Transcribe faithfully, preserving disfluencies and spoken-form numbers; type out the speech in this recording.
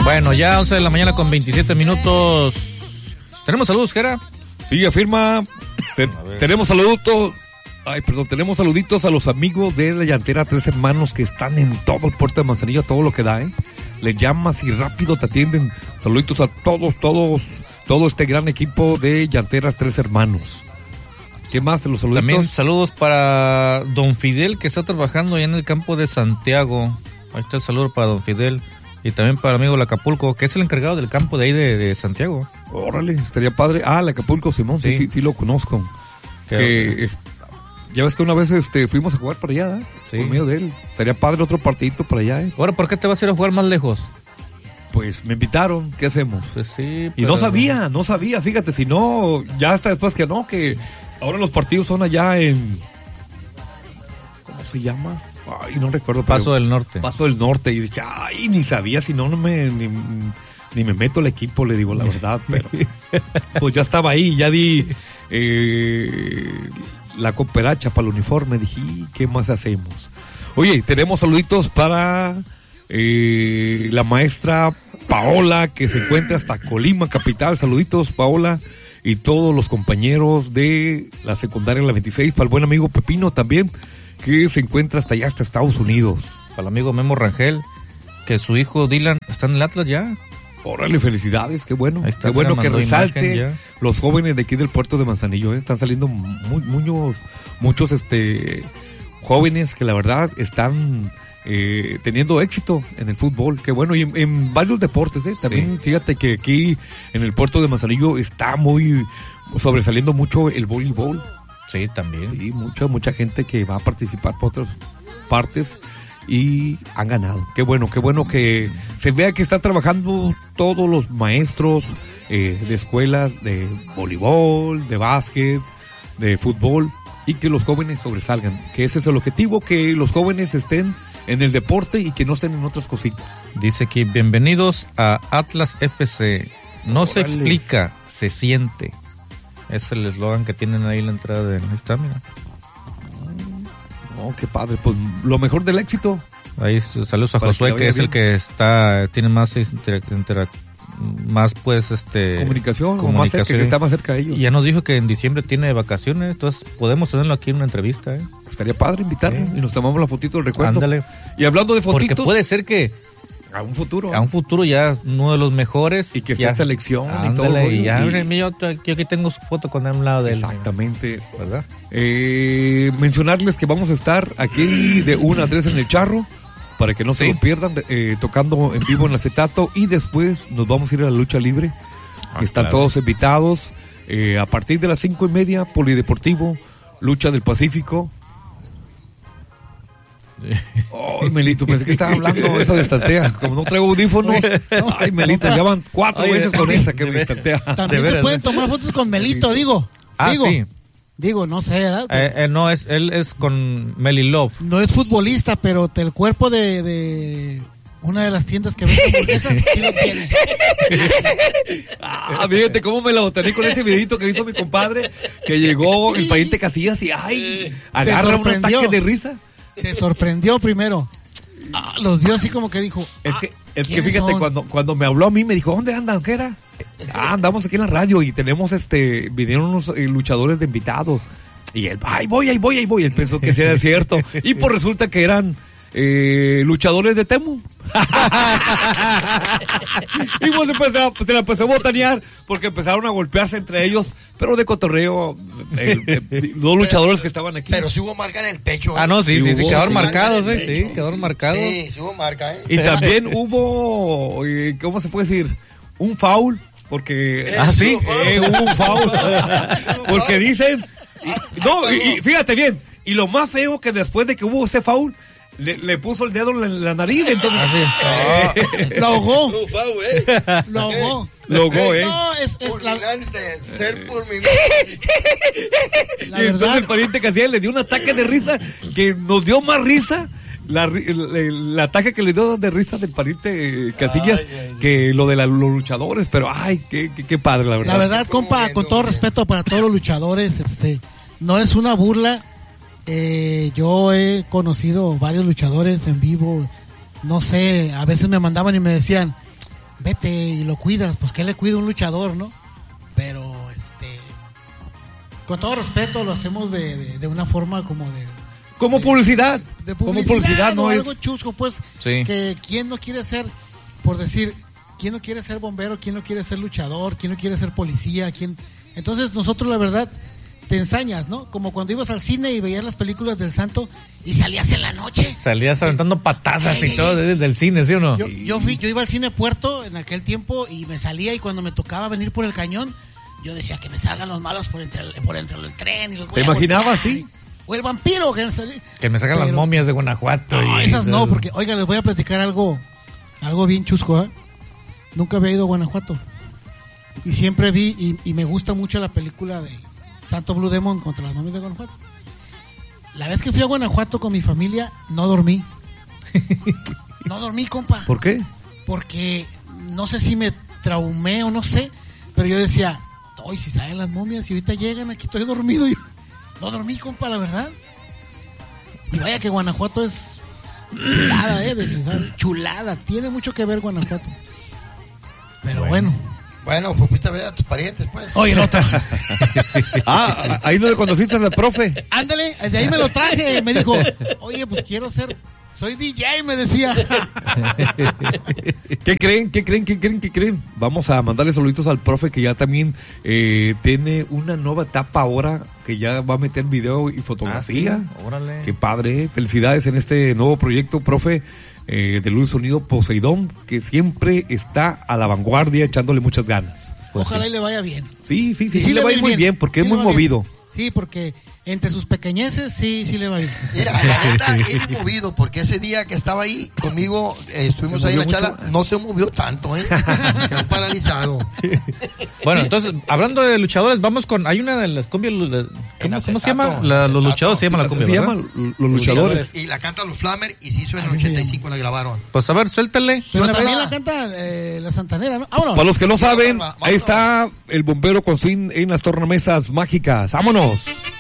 Bueno, ya once de la mañana con veintisiete minutos. ¿Tenemos saludos, Jera? Sí, afirma. Te, tenemos saluditos. Ay, perdón, tenemos saluditos a los amigos de la llantera Tres Hermanos que están en todo el puerto de Manzanillo, todo lo que da, ¿eh? Le llamas y rápido te atienden. Saluditos a todos, todos, todo este gran equipo de llanteras Tres Hermanos. ¿Qué más de los saluditos? También saludos para don Fidel, que está trabajando allá en el campo de Santiago. Ahí está el saludo para don Fidel. Y también para el amigo Acapulco, que es el encargado del campo de ahí de, de Santiago. Órale, estaría padre. Ah, el Acapulco, Simón, sí, sí, sí, sí lo conozco. Que, eh, ya ves que una vez este fuimos a jugar para allá, ¿eh? Sí. Por medio de él. Estaría padre otro partidito para allá, ¿eh? Ahora, ¿por qué te vas a ir a jugar más lejos? Pues me invitaron, ¿qué hacemos? Pues sí. Y no sabía, no sabía, fíjate, si no, ya hasta después que no, que ahora los partidos son allá en... ¿Cómo se llama? Ay, no recuerdo. Paso del Norte. Paso del Norte. Y dije, ay, ni sabía, si no, no me, ni, ni me meto al equipo, le digo la verdad, pero pues ya estaba ahí, ya di eh, la cooperacha para el uniforme, dije, ¿qué más hacemos? Oye, tenemos saluditos para eh, la maestra Paola, que se encuentra hasta Colima, capital. Saluditos, Paola, y todos los compañeros de la secundaria La veintiséis, para el buen amigo Pepino también, que se encuentra hasta allá, hasta Estados Unidos. Para el amigo Memo Rangel, que su hijo Dylan está en el Atlas ya. Órale, felicidades, qué bueno. Está, qué bueno que resalte los jóvenes de aquí del puerto de Manzanillo, ¿eh? Están saliendo muy, muchos, muchos este jóvenes que la verdad están eh, teniendo éxito en el fútbol, qué bueno, y en, en varios deportes, ¿eh? También sí. Fíjate que aquí en el puerto de Manzanillo está muy sobresaliendo mucho el voleibol. Sí, también. Sí, mucha, mucha gente que va a participar por otras partes y han ganado. Qué bueno, qué bueno que se vea que están trabajando todos los maestros eh, de escuelas de voleibol, de básquet, de fútbol, y que los jóvenes sobresalgan. Que ese es el objetivo, que los jóvenes estén en el deporte y que no estén en otras cositas. Dice aquí, bienvenidos a Atlas F C. No Órale. Se explica, se siente. Es el eslogan que tienen ahí en la entrada de esta, mira. Oh, qué padre, pues lo mejor del éxito. Ahí saludos a Para Josué, que, que es bien. El que está, tiene más interac- interac- más pues este comunicación, comunicación. Más cerca, que está más cerca de ellos. Y ya nos dijo que en diciembre tiene vacaciones, entonces podemos tenerlo aquí en una entrevista, ¿eh? Estaría padre invitarlo, sí. Y nos tomamos la fotito del recuerdo. Ándale. Y hablando de fotitos, porque puede ser que a un futuro. A un futuro ya uno de los mejores. Y que esté ya, en selección ándale, y todo. Y ya, y... yo, yo aquí tengo su foto con un lado de él. Exactamente. ¿Verdad? Eh, mencionarles que vamos a estar aquí de una a tres en el Charro, para que no se sí. lo pierdan, eh, tocando en vivo en el Acetato, y después nos vamos a ir a la lucha libre. Ah, que están claro. Todos invitados. Eh, a partir de las cinco y media, Polideportivo, Lucha del Pacífico. Oh, Melito, pensé que estaba hablando eso de estantea. Como no traigo audífonos, ay, Melita, ya van cuatro Oye, veces con esa que me estantea. También se pueden tomar fotos con Melito, digo. Ah, digo, sí. Digo, no sé, ¿verdad? Eh, eh, no, es, él es con Meli Love. No es futbolista, pero el cuerpo de, de una de las tiendas que vende hamburguesas sí lo tiene. Ah, fíjate cómo me la botané con ese videito que hizo mi compadre, que llegó el pariente Casillas y ay, agarra un ataque de risa. Se sorprendió primero. Ah, los vio así como que dijo. Es que, es que fíjate, son? cuando cuando me habló a mí, me dijo, ¿dónde andan? ¿Qué era? Ah, andamos aquí en la radio y tenemos este, vinieron unos eh, luchadores de invitados. Y él, ay, voy, ahí voy, ahí voy. Él pensó que sea cierto. Y pues resulta que eran eh, luchadores de Temu. Y pues empezó, pues, se la empezó a botanear porque empezaron a golpearse entre ellos, pero de cotorreo, eh, eh, dos luchadores que estaban aquí. Pero sí hubo marca en el pecho. ¿eh? Ah, no, sí, sí, sí, sí quedaron marcados, eh, sí, quedaron marcados. Sí, sí hubo marca, eh. Y también hubo, eh, ¿cómo se puede decir? Un foul, porque... Eh, ah, sí, eh, hubo un foul. Porque dicen... Y, no, y, y fíjate bien, y lo más feo que después de que hubo ese foul, Le, le puso el dedo en la, en la nariz, entonces... Ah, sí. oh. Lo ahogó. ¿eh? Lo ahogó. Lo ahogó, ¿eh? No, es... es fulminante, la... ser fulminante. La y verdad... entonces el pariente Casillas le dio un ataque de risa que nos dio más risa. La, el, el, el ataque que le dio de risa del pariente Casillas ay, ay, que ay. Lo de la, los luchadores, pero ay, qué, qué, qué padre, la verdad. La verdad, compa, con todo respeto para todos los luchadores, este, no es una burla. Eh, yo he conocido varios luchadores en vivo, no sé, a veces me mandaban y me decían, vete y lo cuidas, pues que le cuida un luchador, ¿no? Pero, este, con todo respeto, lo hacemos de, de, de una forma como de... Como de, publicidad. De publicidad, como publicidad, no o es... algo chusco, pues, Sí. que quién no quiere ser, por decir, quién no quiere ser bombero, quién no quiere ser luchador, quién no quiere ser policía, quién... Entonces, nosotros, la verdad, te ensañas, ¿no? Como cuando ibas al cine y veías las películas del Santo y salías en la noche. Salías aventando patadas y todo desde el cine, ¿sí o no? Yo, yo, fui, yo iba al cine Puerto en aquel tiempo y me salía, y cuando me tocaba venir por el cañón, yo decía que me salgan los malos por entre, por entre el tren y los voy ¿Te a imaginabas, golpear. sí? O el vampiro que, salí. Que me sacan Pero- las momias de Guanajuato. No, y esas no, porque, oiga, les voy a platicar algo, algo bien chusco, ¿eh? Nunca había ido a Guanajuato. Y siempre vi, y, y me gusta mucho la película de Santo Blue Demon contra las momias de Guanajuato. La vez que fui a Guanajuato con mi familia, no dormí. No dormí, compa. ¿Por qué? Porque no sé si me traumé o no sé, pero yo decía, hoy si salen las momias y ahorita llegan, aquí estoy dormido. Yo no dormí, compa, la verdad. Y vaya que Guanajuato es chulada, eh, de ciudad, chulada, tiene mucho que ver Guanajuato. Pero bueno. Bueno, pues fuiste a ver a tus parientes, pues. Oye, no tra- Ah, ahí donde conociste al profe. ándale, de ahí me lo traje, me dijo, oye, pues quiero ser, soy D J, me decía. ¿Qué creen? ¿Qué creen? ¿Qué creen? ¿Qué creen? Vamos a mandarle saluditos al profe que ya también eh, tiene una nueva etapa ahora, que ya va a meter video y fotografía. Ah, sí, órale. Qué padre, ¿eh? Felicidades en este nuevo proyecto, profe, eh, de Luz Sonido Poseidón, que siempre está a la vanguardia echándole muchas ganas. Pues Ojalá sí. y le vaya bien. Sí, sí, sí, Y sí, le va a ir muy bien, porque sí es le muy va bien. movido. Sí, porque entre sus pequeñeces, sí, sí le va bien. Mira, la neta, es movido, porque ese día que estaba ahí conmigo, eh, estuvimos ¿Se ahí en la movió charla, mucho? no se movió tanto, ¿eh? Quedó paralizado. Bueno, entonces, hablando de luchadores, vamos con. Hay una de las cumbias. de- ¿Cómo, cómo se llama? acetato, La- en los acetato. luchadores se llama la Así cumbia, se ¿verdad? llaman los luchadores. Y la cantan los Flammer y se hizo en el Así se ochenta y cinco, la grabaron. Pues a ver, suéltale. Pero Una vez. también la canta eh, la Santanera, ¿no? Vámonos. Para los que no saben, Vámonos. ahí está el bombero con swing en las tornamesas mágicas. ¡Vámonos!